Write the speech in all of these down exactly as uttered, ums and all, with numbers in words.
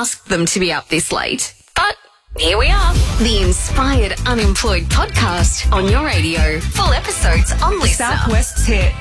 asked them to be up this late, but here we are. The Inspired Unemployed podcast on your radio. Full episodes on Listener. Southwest's hit.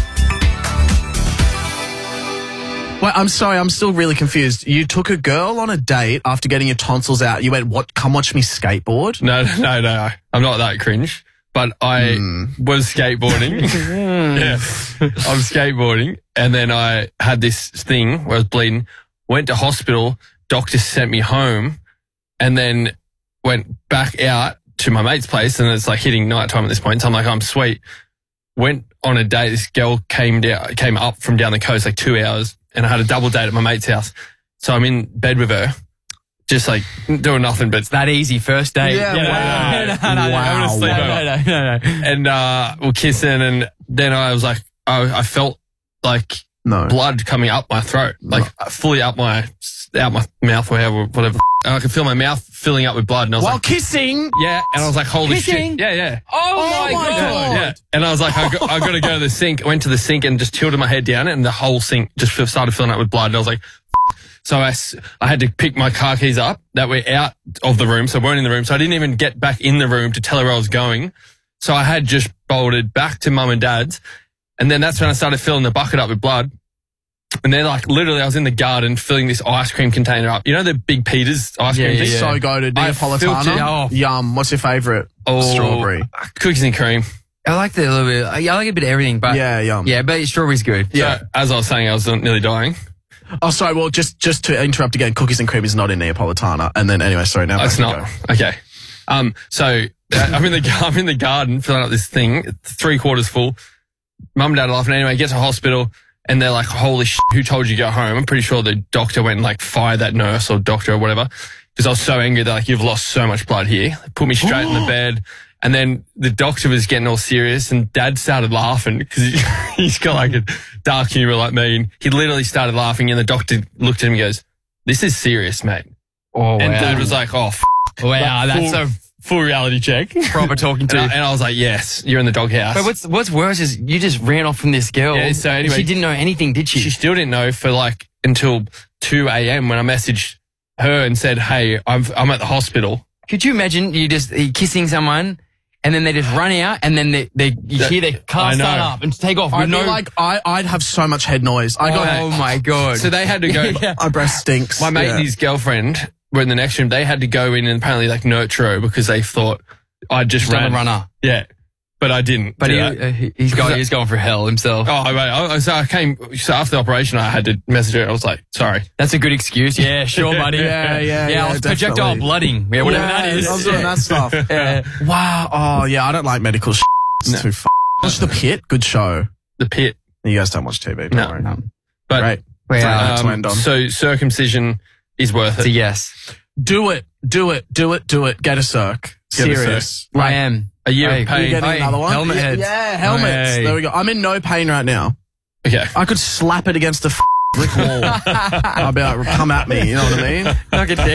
Wait, I'm sorry, I'm still really confused. You took a girl on a date after getting your tonsils out. You went, what, come watch me skateboard? No, no, no. I'm not that cringe. But I mm. was skateboarding. yeah. I was skateboarding. And then I had this thing where I was bleeding. Went to hospital. Doctor sent me home. And then went back out to my mate's place. And it's like hitting nighttime at this point. So I'm like, I'm sweet. Went on a date. This girl came down, came up from down the coast, like two hours. And I had a double date at my mate's house. So I'm in bed with her, just like doing nothing but... It's that easy, first date. Yeah, yeah wow. No, no, no, no, wow. I'm going to sleep no, no, no, no, no. And uh, we're kissing, and then I was like, I, I felt like no. blood coming up my throat, like no. fully up my out my mouth, whatever, whatever. And I could feel my mouth filling up with blood. And I was While like, kissing? Yeah, and I was like, holy kissing? shit. Yeah, yeah. Oh, oh my God. God. Yeah. And I was like, I got, I got to go to the sink. I went to the sink and just tilted my head down, and the whole sink just started filling up with blood. And I was like, so I, I had to pick my car keys up that were out of the room, so weren't in the room. So I didn't even get back in the room to tell her where I was going. So I had just bolted back to mum and dad's. And then that's when I started filling the bucket up with blood. And then, like, literally, I was in the garden filling this ice cream container up. You know the Big Peter's ice yeah, cream yeah, thing? yeah. So goated. I Neapolitana. Oh. Yum. What's your favourite? Oh, strawberry. Cookies and cream. I like the little bit. I like a bit of everything, but yeah, yum. Yeah, but strawberry's good. Yeah. So, as I was saying, I was nearly dying. Oh, sorry. Well, just just to interrupt again, cookies and cream is not in Neapolitana. And then, anyway, sorry. Now it's not. Go. Okay. Um. So uh, I'm in the I'm in the garden filling up this thing, three quarters full. Mum and dad are laughing. Anyway, get to hospital. And they're like, holy shit, who told you to go home? I'm pretty sure the doctor went and like fired that nurse or doctor or whatever. Because I was so angry. They're like, you've lost so much blood here. They put me straight in the bed. And then the doctor was getting all serious, and dad started laughing because he, he's got like a dark humor like me. And he literally started laughing, and the doctor looked at him and goes, this is serious, mate. Oh, and wow. dad was like, oh, f wow, like, that's full, so full reality check. Proper talking to. and, I, and I was like, yes, you're in the doghouse. But what's what's worse is you just ran off from this girl. Yeah, so anyway, she didn't know anything, did she? She still didn't know for like until two a.m. when I messaged her and said, hey, I'm I'm at the hospital. Could you imagine you just you kissing someone and then they just run out and then they, they you that, hear their car start up and take off? I'd no, be like, I, I'd have so much head noise. I got, oh my God. So they had to go. yeah. My breast stinks. My mate yeah. and his girlfriend were in the next room. They had to go in and apparently like nurture her because they thought I'd just done ran. a runner. Yeah. But I didn't. But he, uh, he's going, he's going for hell himself. Oh, right. I, so I came, so after the operation, I had to message her. I was like, sorry. That's a good excuse. Yeah, sure, buddy. yeah, yeah, yeah. I was definitely. projectile blooding. Yeah, whatever yeah, that is. I was doing that stuff. Yeah. Wow. Oh, yeah. I don't like medical shit. It's No. too f***. Watch The Pit. Good show. The Pit. You guys don't watch T V. Don't No. worry. No. But, Great. Wow. to end on. So circumcision is worth It's a it. yes. Do it. Do it. Do it. Do it. Get a circ. Get a Serious. I am. A year Hey, of Are you pain. getting Hey, another one? helmet yeah, heads. Yeah, helmets. Hey. There we go. I'm in no pain right now. Okay. I could slap it against a f- brick wall. I'll be like, come at me. You know what I mean? Knock it down.